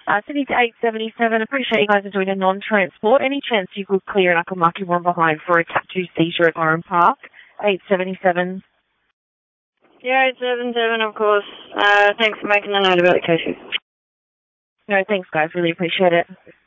City to 877. Appreciate you guys are doing a non-transport. Any chance you could clear and I could mark you one behind for a tattoo seizure at Oran Park? 877. Yeah, 877, of course. Thanks for making a note about the cashews. No, thanks, guys. Really appreciate it.